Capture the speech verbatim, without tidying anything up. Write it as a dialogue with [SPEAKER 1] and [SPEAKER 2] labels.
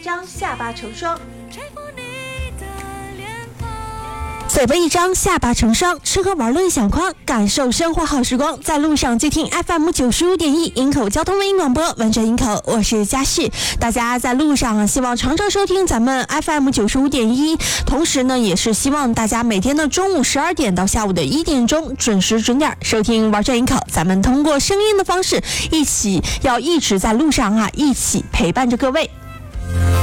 [SPEAKER 1] 张，下巴成双。
[SPEAKER 2] 嘴巴一张，下巴成双，吃喝玩乐一小筐，感受生活好时光。在路上就听 F M 九十五点一营口交通文艺广播，文哲营口，我是嘉世。大家在路上希望常常收听咱们 F M 九十五点一，同时呢，也是希望大家每天的中午十二点到下午的一点钟准时准点收听玩转营口。咱们通过声音的方式，一起要一直在路上啊，一起陪伴着各位。